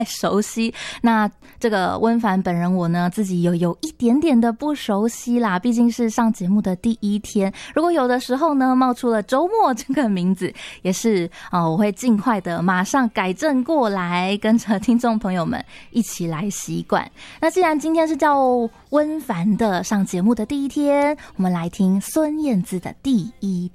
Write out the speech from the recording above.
熟悉。那这个温凡本人我呢，自己有一点点的不熟悉啦，毕竟是上节目的第一天。如果有的时候呢冒出了周末这个名字，也是我会尽快的马上改正过来，跟着听众朋友们一起来习惯。那既然今天是叫温凡的上节目的第一天，我们来听孙燕姿的第一天。